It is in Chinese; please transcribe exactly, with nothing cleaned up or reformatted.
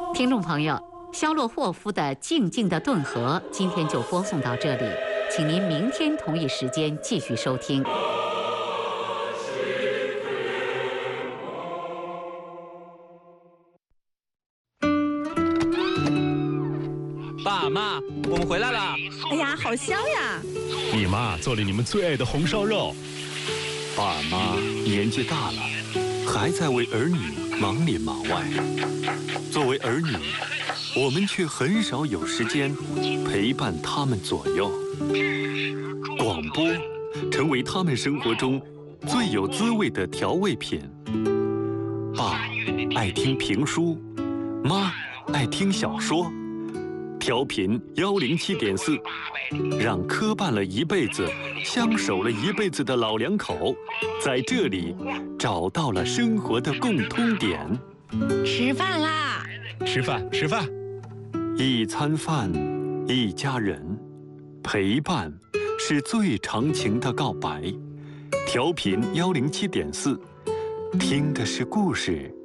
听众朋友，肖洛霍夫的《静静的顿河》今天就播送到这里，请您明天同一时间继续收听。 爸妈，我们回来了！ 哎呀，好香呀！ 你妈做了你们最爱的红烧肉。 爸妈年纪大了，还在为儿女忙里忙外。作为儿女，我们却很少有时间陪伴他们左右。广播成为他们生活中最有滋味的调味品。爸爱听评书，妈爱听小说。调频幺零七点四，让磕绊了一辈子、相守了一辈子的老两口，在这里找到了生活的共通点。 吃饭啦！ 吃饭，吃饭。 一餐饭，一家人，陪伴是最长情的告白。调频幺零七点四，听的是故事，